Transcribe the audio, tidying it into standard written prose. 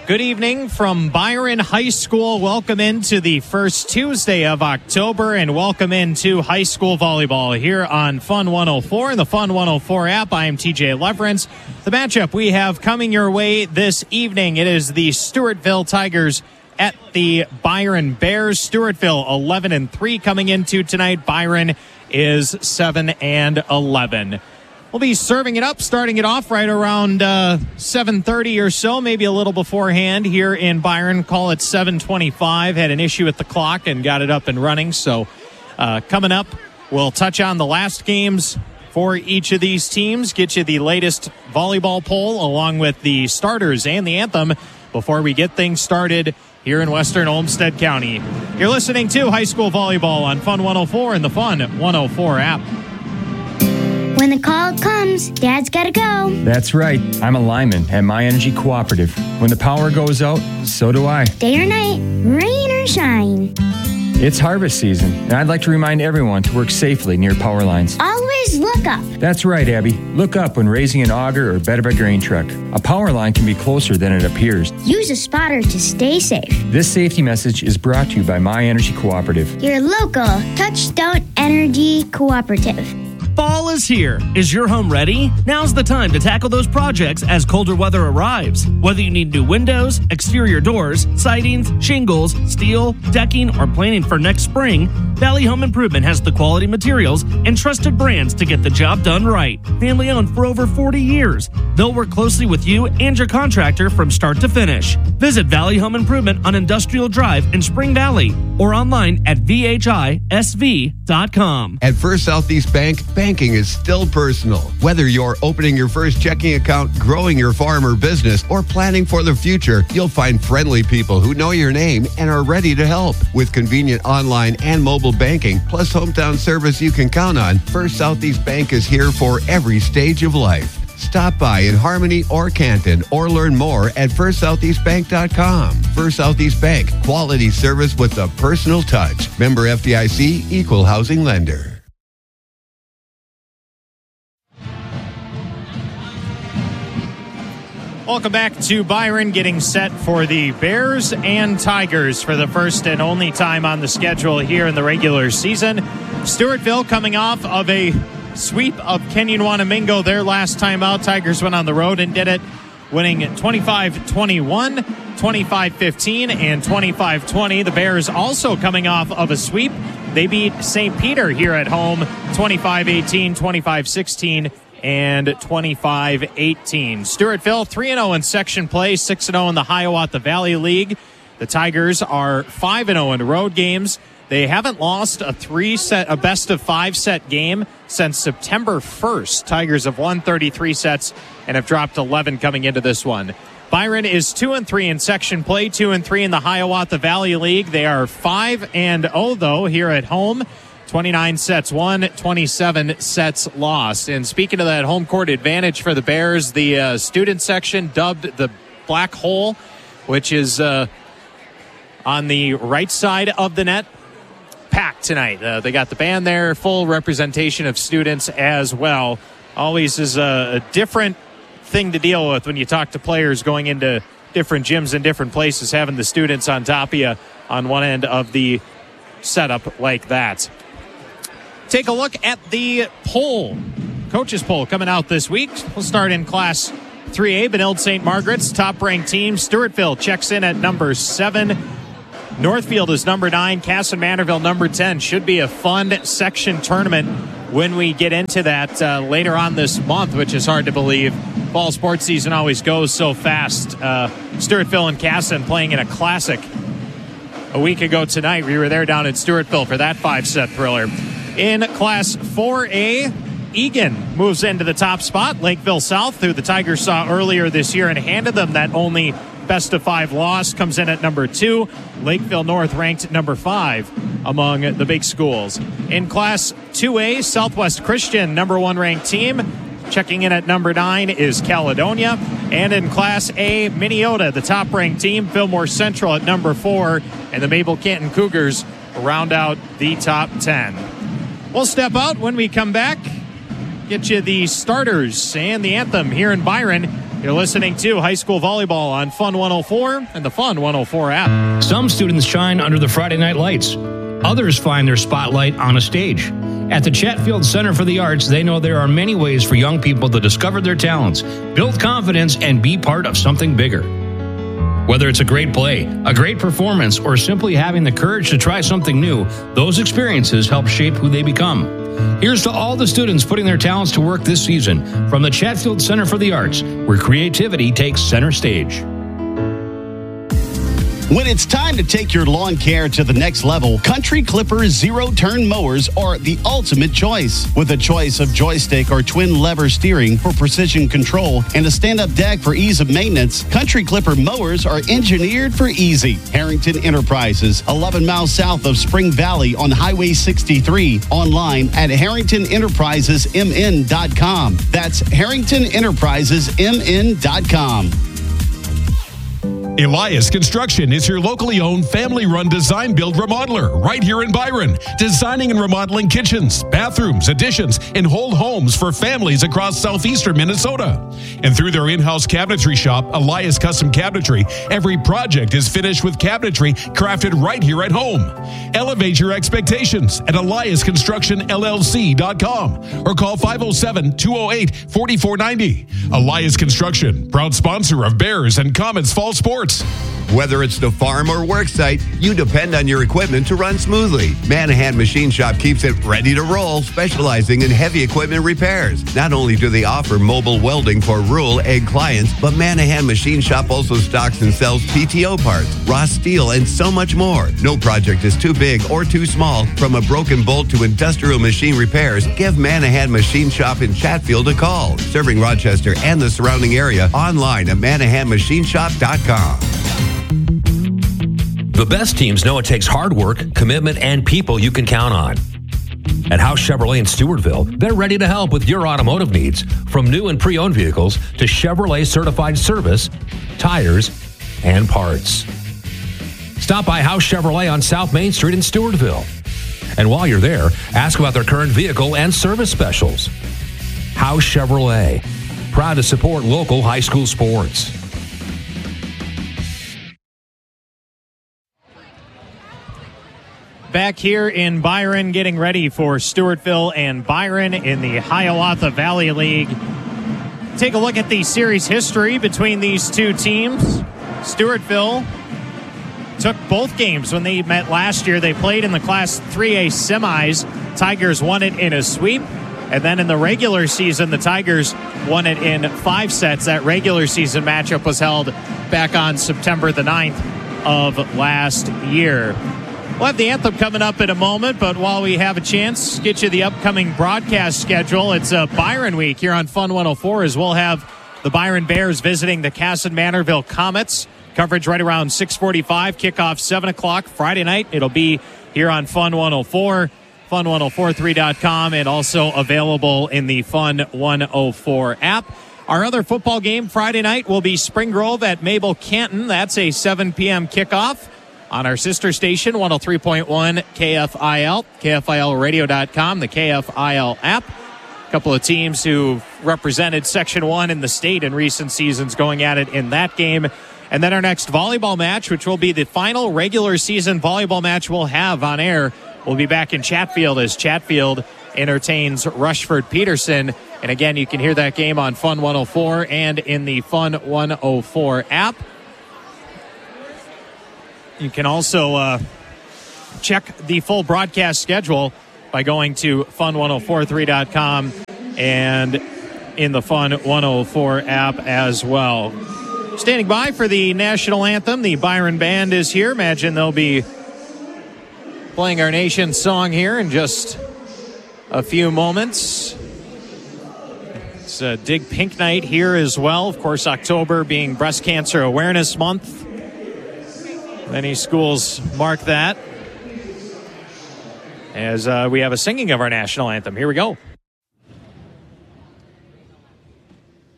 Good evening from Byron High School. Welcome into the first Tuesday of October, and welcome into high school volleyball here on Fun 104 and the Fun 104 app. I am TJ Leverance. The matchup we have coming your way this evening, it is the Stewartville Tigers at the Byron Bears. Stewartville 11-3 coming into tonight. Byron is 7-11. We'll be serving it up, starting it off right around 7:30 or so, maybe a little beforehand here in Byron. Call it 7:25. Had an issue with the clock and got it up and running. So coming up, we'll touch on the last games for each of these teams, get you the latest volleyball poll along with the starters and the anthem before we get things started here in Western Olmsted County. You're listening to High School Volleyball on Fun 104 and the Fun 104 app. When the call comes, Dad's gotta go. That's right. I'm a lineman at My Energy Cooperative. When the power goes out, so do I. Day or night, rain or shine. It's harvest season, and I'd like to remind everyone to work safely near power lines. Always look up. That's right, Abby. Look up when raising an auger or bed of a grain truck. A power line can be closer than it appears. Use a spotter to stay safe. This safety message is brought to you by My Energy Cooperative. Your local Touchstone Energy Cooperative. Fall is here. Is your home ready? Now's the time to tackle those projects as colder weather arrives. Whether you need new windows, exterior doors, sidings, shingles, steel, decking, or planning for next spring, Valley Home Improvement has the quality materials and trusted brands to get the job done right. Family owned for over 40 years. They'll work closely with you and your contractor from start to finish. Visit Valley Home Improvement on Industrial Drive in Spring Valley or online at VHISV.com. At First Southeast Bank, banking is still personal. Whether you're opening your first checking account, growing your farm or business, or planning for the future, you'll find friendly people who know your name and are ready to help. With convenient online and mobile banking, plus hometown service you can count on, First Southeast Bank is here for every stage of life. Stop by in Harmony or Canton or learn more at FirstSoutheastBank.com. First Southeast Bank, quality service with a personal touch. Member FDIC, Equal Housing Lender. Welcome back to Byron, getting set for the Bears and Tigers for the first and only time on the schedule here in the regular season. Stewartville coming off of a sweep of Kenyon-Wanamingo their last time out. Tigers went on the road and did it, winning 25-21, 25-15, and 25-20. The Bears also coming off of a sweep. They beat St. Peter here at home, 25-18, 25-16, and 25-18. Stewartville 3-0 in section play, 6-0 in the Hiawatha Valley League. The Tigers are 5-0 in road games. They haven't lost a best of 5 set game since September 1st. Tigers have won 33 sets and have dropped 11 coming into this one. Byron is 2-3 in section play, 2-3 in the Hiawatha Valley League. They are 5-0 though here at home. 29 sets won, 27 sets lost. And speaking of that home court advantage for the Bears, the student section dubbed the Black Hole, which is on the right side of the net, packed tonight. They got the band there, full representation of students as well. Always is a different thing to deal with when you talk to players going into different gyms and different places, having the students on top of you on one end of the setup like that. Take a look at the poll, coaches poll coming out this week. We'll start in Class 3A. Benilde St. Margaret's top-ranked team. Stewartville checks in at number 7. Northfield is number 9. Casson Mantorville number 10. Should be a fun section tournament when we get into that later on this month, which is hard to believe. Fall sports season always goes so fast. Stewartville and Casson playing in a classic a week ago tonight. We were there down in Stewartville for that 5-set thriller. In Class 4A, Egan moves into the top spot. Lakeville South, who the Tigers saw earlier this year and handed them that only best of 5 loss, comes in at number 2. Lakeville North ranked number 5 among the big schools. In Class 2A, Southwest Christian, number 1 ranked team. Checking in at number 9 is Caledonia. And in Class A, Minneota, the top-ranked team. Fillmore Central at number 4. And the Mabel Canton Cougars round out the top 10. We'll step out when we come back. Get you the starters and the anthem here in Byron You're listening to High School Volleyball on Fun 104 and the Fun 104 app. Some students shine under the Friday night lights. Others find their spotlight on a stage. At the Chatfield Center for the Arts, they know there are many ways for young people to discover their talents, build confidence, and be part of something bigger. Whether it's a great play, a great performance, or simply having the courage to try something new, those experiences help shape who they become. Here's to all the students putting their talents to work this season from the Chatfield Center for the Arts, where creativity takes center stage. When it's time to take your lawn care to the next level, Country Clipper zero-turn mowers are the ultimate choice. With a choice of joystick or twin-lever steering for precision control and a stand-up deck for ease of maintenance, Country Clipper mowers are engineered for easy. Harrington Enterprises, 11 miles south of Spring Valley on Highway 63. Online at HarringtonEnterprisesMN.com. That's HarringtonEnterprisesMN.com. Elias Construction is your locally owned, family-run design build remodeler right here in Byron. Designing and remodeling kitchens, bathrooms, additions, and whole homes for families across southeastern Minnesota. And through their in-house cabinetry shop, Elias Custom Cabinetry, every project is finished with cabinetry crafted right here at home. Elevate your expectations at EliasConstructionLLC.com or call 507-208-4490. Elias Construction, proud sponsor of Bears and Comets Fall Sports. Whether it's the farm or work site, you depend on your equipment to run smoothly. Manahan Machine Shop keeps it ready to roll, specializing in heavy equipment repairs. Not only do they offer mobile welding for rural ag clients, but Manahan Machine Shop also stocks and sells PTO parts, raw steel, and so much more. No project is too big or too small. From a broken bolt to industrial machine repairs, give Manahan Machine Shop in Chatfield a call. Serving Rochester and the surrounding area, online at ManahanMachineShop.com. The best teams know it takes hard work, commitment, and people you can count on. At House Chevrolet in Stewartville, they're ready to help with your automotive needs, from new and pre-owned vehicles to Chevrolet certified service, tires, and parts. Stop by House Chevrolet on South Main Street in Stewartville. And while you're there, ask about their current vehicle and service specials. House Chevrolet, proud to support local high school sports. Back here in Byron, getting ready for Stewartville and Byron in the Hiawatha Valley League. Take a look at the series history between these two teams. Stewartville took both games when they met last year. They played in the Class 3A semis. Tigers won it in a sweep. And then in the regular season, the Tigers won it in 5 sets. That regular season matchup was held back on September the 9th of last year. We'll have the anthem coming up in a moment, but while we have a chance, get you the upcoming broadcast schedule. It's a Byron week here on Fun 104, as we'll have the Byron Bears visiting the Kasson-Mantorville Comets. Coverage right around 6:45, kickoff 7 o'clock Friday night. It'll be here on Fun 104, fun1043.com, and also available in the Fun 104 app. Our other football game Friday night will be Spring Grove at Mabel Canton. That's a 7 p.m. kickoff. On our sister station, 103.1 KFIL, KFILradio.com, the KFIL app. A couple of teams who represented Section 1 in the state in recent seasons going at it in that game. And then our next volleyball match, which will be the final regular season volleyball match we'll have on air, will be back in Chatfield as Chatfield entertains Rushford Peterson. And again, you can hear that game on Fun 104 and in the Fun 104 app. You can also check the full broadcast schedule by going to fun1043.com and in the Fun 104 app as well. Standing by for the national anthem, the Byron Band is here. Imagine they'll be playing our nation's song here in just a few moments. It's a Dig Pink Night here as well. Of course, October being Breast Cancer Awareness Month. Many schools mark that as we have a singing of our national anthem. Here we go.